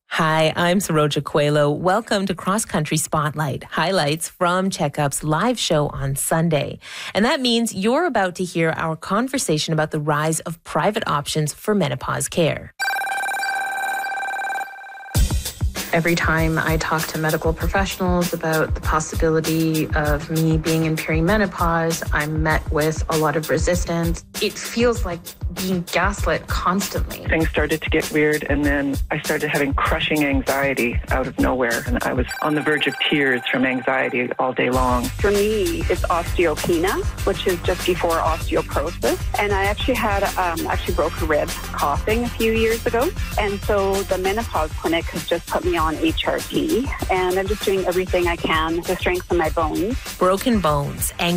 Hi, I'm Saroja Coelho. Welcome to Cross Country Spotlight, highlights from Checkup's live show on Sunday. And that means you're about to hear our conversation about the rise of private options for menopause care. Every time I talk to medical professionals about the possibility of me being in perimenopause, I'm met with a lot of resistance. It feels like being gaslit constantly. Things started to get weird, and then I started having crushing anxiety out of nowhere, and I was on the verge of tears from anxiety all day long. For me, it's osteopenia, which is just before osteoporosis, and I actually had broke a rib coughing a few years ago, and so the menopause clinic has just put me on HRT, and I'm just doing everything I can to strengthen my bones. Broken bones,